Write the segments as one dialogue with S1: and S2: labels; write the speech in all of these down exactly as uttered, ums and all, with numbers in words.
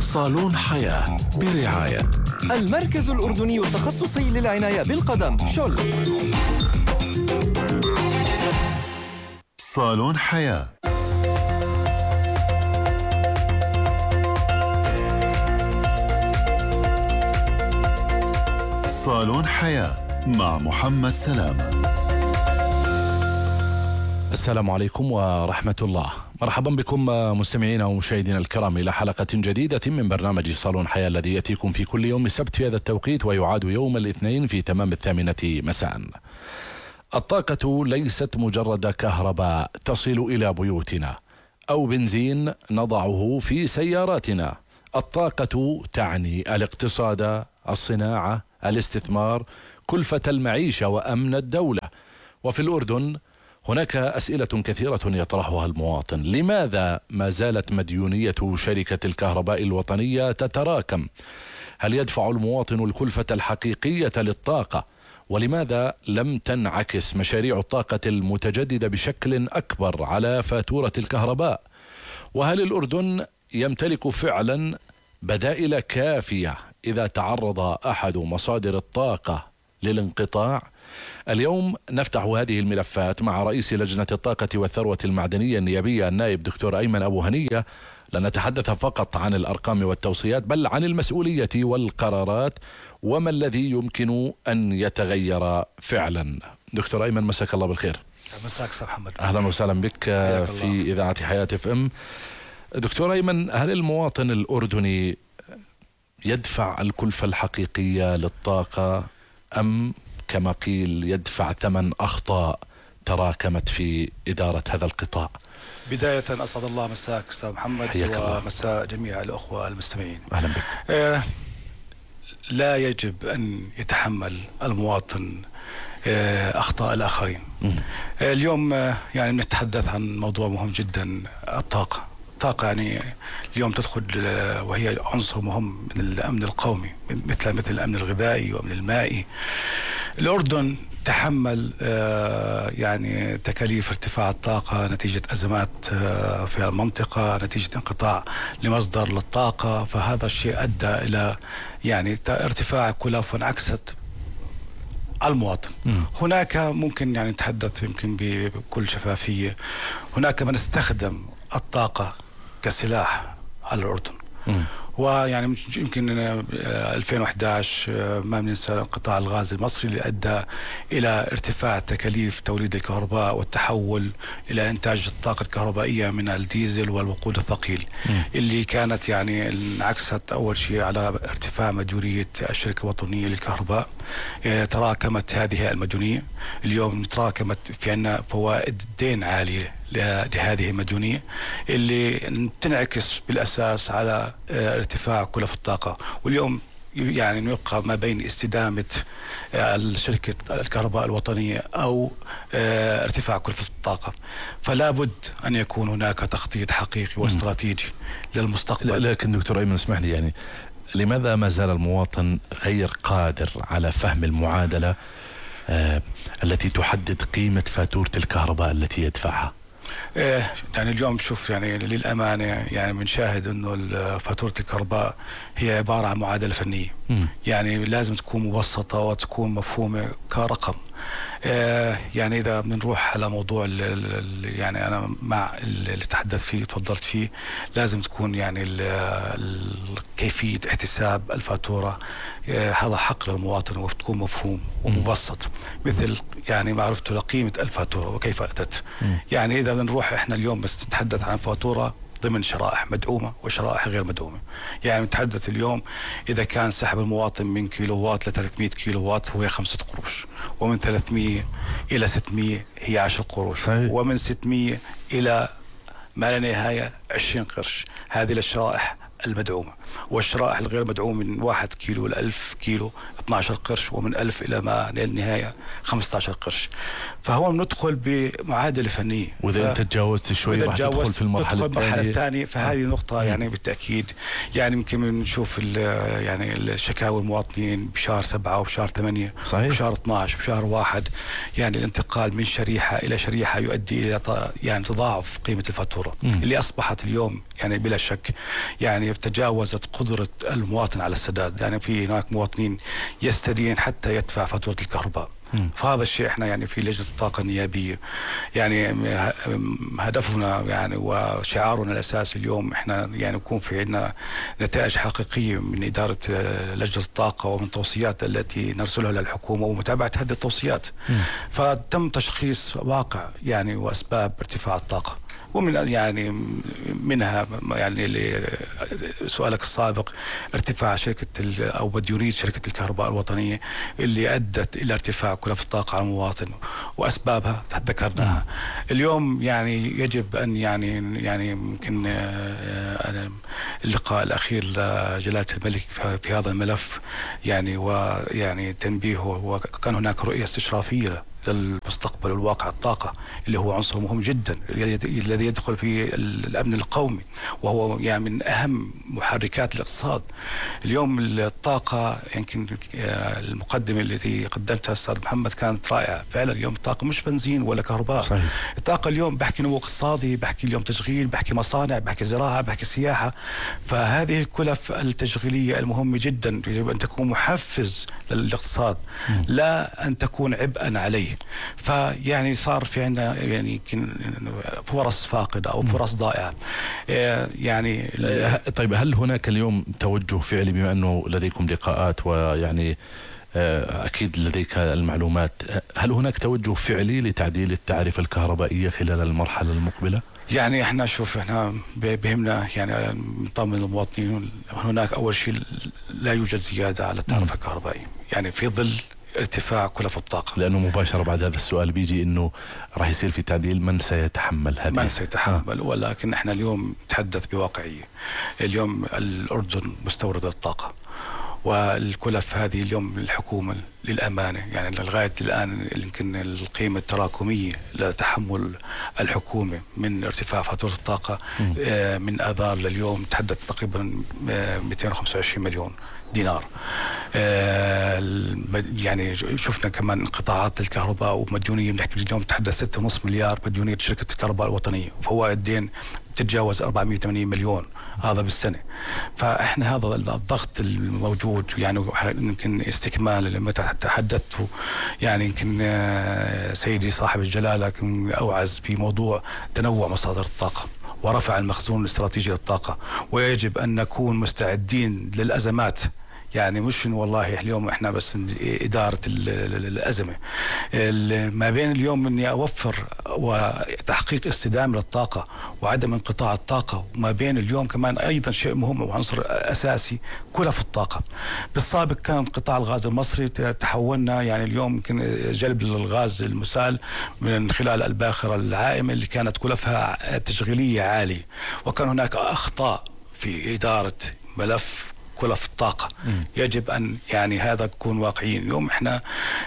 S1: صالون حياة برعاية
S2: المركز الأردني التخصصي للعناية بالقدم شل.
S1: صالون حياة. صالون حياة مع محمد سلامة.
S3: السلام عليكم ورحمة الله. مرحبا بكم مستمعينا ومشاهدينا الكرام إلى حلقة جديدة من برنامج صالون حياة الذي يأتيكم في كل يوم سبت في هذا التوقيت ويعاد يوم الاثنين في تمام الثامنة مساء. الطاقة ليست مجرد كهرباء تصل إلى بيوتنا أو بنزين نضعه في سياراتنا. الطاقة تعني الاقتصاد، الصناعة، الاستثمار، كلفة المعيشة وأمن الدولة. وفي الأردن هناك أسئلة كثيرة يطرحها المواطن. لماذا ما زالت مديونية شركة الكهرباء الوطنية تتراكم؟ هل يدفع المواطن الكلفة الحقيقية للطاقة؟ ولماذا لم تنعكس مشاريع الطاقة المتجددة بشكل أكبر على فاتورة الكهرباء؟ وهل الأردن يمتلك فعلا بدائل كافية إذا تعرض أحد مصادر الطاقة للانقطاع؟ اليوم نفتح هذه الملفات مع رئيس لجنة الطاقة والثروة المعدنية النيابية النائب دكتور أيمن أبو هنية. لن نتحدث فقط عن الأرقام والتوصيات بل عن المسؤولية والقرارات وما الذي يمكن أن يتغير فعلا. دكتور أيمن مساك الله بالخير.
S4: مساك أستاذ محمد.
S3: أهلا وسهلا بك في إذاعة حياة اف ام. دكتور أيمن، هل المواطن الأردني يدفع الكلفة الحقيقية للطاقة أم كما قيل يدفع ثمن أخطاء تراكمت في إدارة هذا القطاع؟
S4: بداية أسعد الله مساك أستاذ محمد ومساء جميع الأخوة المستمعين.
S3: أهلا بك.
S4: آه لا يجب أن يتحمل المواطن آه أخطاء الآخرين. آه اليوم آه يعني نتحدث عن موضوع مهم جدا، الطاقة. الطاقة يعني اليوم تدخل وهي عنصر مهم من الأمن القومي، مثل مثل الأمن الغذائي وأمن المائي. الأردن تحمل يعني تكاليف ارتفاع الطاقة نتيجة أزمات في المنطقة، نتيجة انقطاع لمصدر للطاقة، فهذا الشيء أدى إلى يعني ارتفاع كلف وانعكست على المواطن. م. هناك ممكن يعني نتحدث يمكن بكل شفافية، هناك من استخدم الطاقة كسلاح على الأردن. م. ويعني يمكن ألفين وأحد عشر ما بننسى انقطاع الغاز المصري اللي ادى الى ارتفاع تكاليف توليد الكهرباء والتحول الى انتاج الطاقه الكهربائيه من الديزل والوقود الثقيل، م. اللي كانت يعني انعكست اول شيء على ارتفاع مديونيه الشركه الوطنيه للكهرباء. تراكمت هذه المديونيه، اليوم تراكمت في عندنا فوائد دين عاليه لهذه المديونية اللي تنعكس بالأساس على ارتفاع كلف الطاقة. واليوم يعني نبقى ما بين استدامة شركة الكهرباء الوطنية أو ارتفاع كلفة الطاقة، فلا بد أن يكون هناك تخطيط حقيقي واستراتيجي للمستقبل.
S3: لكن دكتور أيمن اسمح لي، يعني لماذا ما زال المواطن غير قادر على فهم المعادلة آه التي تحدد قيمة فاتورة الكهرباء التي يدفعها؟
S4: إيه يعني اليوم شوف يعني للأمانة يعني بنشاهد إنه فاتورة الكهرباء هي عبارة عن معادلة فنية. م. يعني لازم تكون مبسطة وتكون مفهومة كرقم. إيه يعني إذا بنروح على موضوع يعني أنا مع اللي تحدث فيه تفضلت فيه، لازم تكون يعني كيفية احتساب الفاتورة إيه هذا حق للمواطن وتكون مفهوم ومبسط، مثل يعني معرفته لقيمة الفاتورة وكيف أتت. م. يعني إذا نروح إحنا اليوم بس نتحدث عن فاتورة ضمن شرائح مدعومة وشرائح غير مدعومة. يعني نتحدث اليوم إذا كان سحب المواطن من كيلو وات ل ثلاثمئة كيلو وات هو خمسة قروش، ومن ثلاثمئة إلى ستمئة هي عشرة قروش، صحيح. ومن ستمئة إلى ما لا نهاية عشرين قرش. هذه الشرائح المدعومة. والشرائح الغير مدعومة من واحد كيلو إلى ألف كيلو اثني عشر قرش، ومن ألف إلى ما للنهاية خمسة عشر قرش. فهو ندخل بمعادلة فنية،
S3: وإذا ف... أنت تجاوزت شوي راح تدخل في المرحلة
S4: الثانية. الثانية فهذه نقطة يعني بالتأكيد يعني يمكن نشوف يعني الشكاوى المواطنين بشهر سبعة وبشهر ثمانية وبشهر اثني عشر وبشهر واحد، يعني الانتقال من شريحة إلى شريحة يؤدي إلى يعني تضاعف قيمة الفاتورة. م. اللي أصبحت اليوم يعني بلا شك يعني تجاوزت قدرة المواطن على السداد. يعني في هناك مواطنين يستدين حتى يدفع فاتورة الكهرباء. فهذا الشيء احنا يعني في لجنة الطاقة النيابية يعني هدفنا يعني وشعارنا الأساسي اليوم احنا يعني يكون في عندنا نتائج حقيقية من إدارة لجنة الطاقة ومن توصيات التي نرسلها للحكومة ومتابعة هذه التوصيات. فتم تشخيص واقع يعني وأسباب ارتفاع الطاقة، ومن يعني منها يعني لسؤالك السابق ارتفاع شركة أو مديونية شركة الكهرباء الوطنية اللي أدت إلى ارتفاع كلفة الطاقة على المواطن وأسبابها ذكرناها. اليوم يعني يجب أن يعني يعني يمكن اللقاء الأخير لجلالة الملك في هذا الملف يعني ويعني تنبيهه، وكان هناك رؤية استشرافية للمستقبل والواقع الطاقة اللي هو عنصر مهم جدا الذي يدخل في الأمن القومي، وهو يعني من أهم محركات الاقتصاد. اليوم الطاقة يمكن المقدمة التي قدمتها أستاذ محمد كانت رائعة فعلا. اليوم الطاقة مش بنزين ولا كهرباء. صحيح. الطاقة اليوم بحكي نمو اقتصادي، بحكي اليوم تشغيل، بحكي مصانع، بحكي زراعة، بحكي سياحة. فهذه الكلف التشغيلية المهمة جدا يجب أن تكون محفز للاقتصاد لا أن تكون عبئا عليه. فيعني صار في عندنا يعني يمكن فرص فاقدة أو فرص ضائعة يعني.
S3: طيب هل هناك اليوم توجه فعلي بما أنه لديكم لقاءات ويعني أكيد لديك المعلومات، هل هناك توجه فعلي لتعديل التعرفة الكهربائية خلال المرحلة المقبلة؟
S4: يعني احنا شوف احنا بهمنا يعني نطمن المواطنين. هناك أول شيء لا يوجد زيادة على التعرفة الكهربائية يعني في ظل ارتفاع كلفة الطاقة.
S3: لأنه مباشرة بعد هذا السؤال بيجي إنه راح يصير في تعديل من سيتحمل هذه؟
S4: من سيتحمل. آه. ولكن احنا اليوم نتحدث بواقعية. اليوم الأردن مستورد الطاقة، والكلف هذه اليوم الحكومة للأمانة يعني لغاية الآن يمكن القيمة التراكمية لتحمل الحكومة من ارتفاع فاتورة الطاقة آه من آذار لليوم تحدث تقريبا مئتين وخمسة وعشرين مليون دينار. آه يعني شفنا كمان انقطاعات للكهرباء ومديونية بنحكي اليوم تحدث ستة ونص مليار مديونية شركة الكهرباء الوطنية، وفوائد دين تتجاوز أربعمائة وثمانين مليون هذا بالسنة. فإحنا هذا الضغط الموجود يعني يمكن استكمال لما تحدثت يعني يمكن سيدي صاحب الجلالة أوعز بموضوع تنوع مصادر الطاقة ورفع المخزون الاستراتيجي للطاقة، ويجب أن نكون مستعدين للأزمات. يعني مش والله اليوم احنا بس إدارة الأزمة ما بين اليوم اني اوفر وتحقيق استدامة للطاقة وعدم انقطاع الطاقة، وما بين اليوم كمان ايضا شيء مهم وعنصر اساسي كلف الطاقة. بالسابق كان قطاع الغاز المصري تحولنا يعني اليوم يمكن جلب الغاز المسال من خلال الباخرة العائمة اللي كانت كلفها تشغيلية عالية، وكان هناك اخطاء في إدارة ملف كلف الطاقة. مم. يجب أن يعني هذا يكون واقعيين. اليوم احنا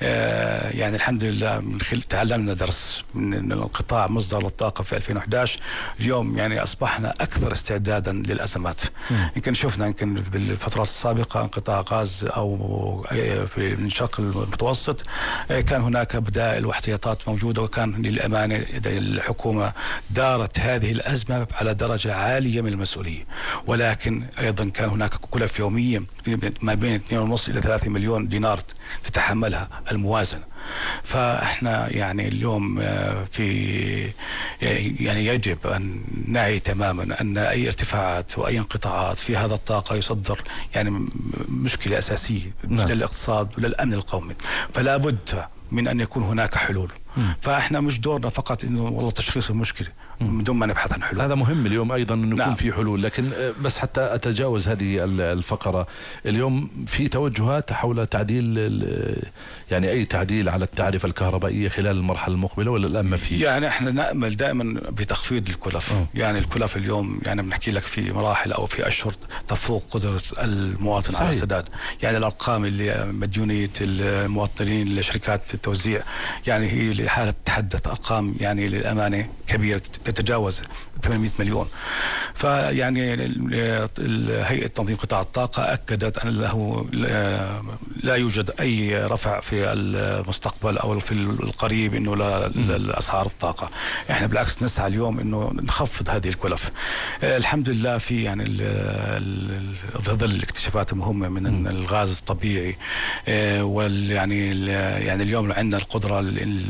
S4: آه يعني الحمد لله من خلال تعلمنا درس من القطاع مصدر للطاقة في ألفين وإحدى عشر. اليوم يعني أصبحنا أكثر استعدادا للأزمات. يمكن شفنا يمكن بالفترات السابقة انقطاع غاز أو في من الشرق المتوسط آه كان هناك بدائل واحتياطات موجودة، وكان للأمانة الحكومة دارت هذه الأزمة على درجة عالية من المسؤولية، ولكن أيضا كان هناك كلف يوميا ما بين اثنين ونص إلى ثلاثة مليون دينار تتحملها الموازنة. فاحنا يعني اليوم في يعني يجب أن نعي تماما أن أي ارتفاعات وأي انقطاعات في هذا الطاقة يصدر يعني مشكلة أساسية نعم. للاقتصاد وللأمن القومي، فلا بد من أن يكون هناك حلول. مم. فاحنا مش دورنا فقط انه والله تشخيص المشكله من دون ما نبحث عن حلول.
S3: هذا مهم اليوم ايضا انه يكون
S4: نعم.
S3: في حلول، لكن بس حتى اتجاوز هذه الفقره، اليوم في توجهات حول تعديل يعني اي تعديل على التعرفه الكهربائيه خلال المرحله المقبله ولا الان ما في؟
S4: يعني احنا نامل دائما بتخفيض الكلف. أوه. يعني الكلف اليوم يعني بنحكي لك في مراحل او في اشهر تفوق قدره المواطن صحيح. على السداد. يعني الارقام اللي مديونيه المواطنين لشركات التوزيع يعني هي لحالها تتحدث ارقام يعني للامانه كبيره تتجاوز ثمانمئة مليون. فيعني هيئة تنظيم قطاع الطاقة أكدت أن له لا يوجد أي رفع في المستقبل أو في القريب إنه لأسعار الطاقة. إحنا بالعكس نسعى اليوم إنه نخفض هذه الكلف. الحمد لله في يعني في ظل الاكتشافات المهمة من الغاز الطبيعي، ويعني يعني اليوم عندنا القدرة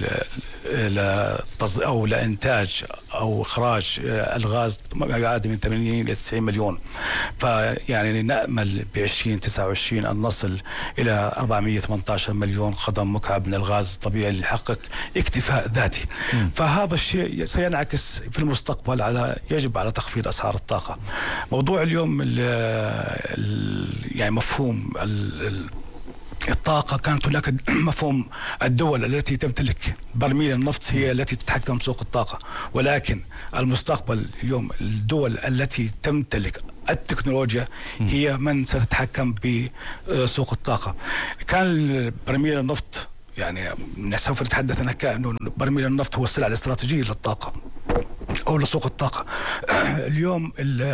S4: أو لإنتاج أو إخراج الغاز ما يعادل من ثمانين إلى تسعين مليون. فيعني نأمل ب عشرين تسعة وعشرين أن نصل إلى أربعمئة وثمانية عشر مليون قدم مكعب من الغاز الطبيعي ليحقق اكتفاء ذاتي. م. فهذا الشيء سينعكس في المستقبل على يجب على تخفيض أسعار الطاقة. موضوع اليوم ال ال يعني مفهوم ال الطاقة، كانت هناك مفهوم الدول التي تمتلك برميل النفط هي التي تتحكم سوق الطاقة، ولكن المستقبل اليوم الدول التي تمتلك التكنولوجيا هي من ستتحكم بسوق الطاقة. كان برميل النفط يعني سوف نتحدث أنه كأنه برميل النفط هو السلعة الاستراتيجية للطاقة أو لسوق الطاقة. اليوم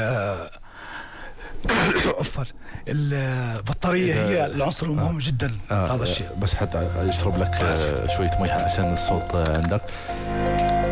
S4: عفوا البطارية هي العنصر المهم جدا.
S3: آه
S4: هذا الشيء
S3: بس حتى يشرب لك آه شوية مياه عشان الصوت آه عندك.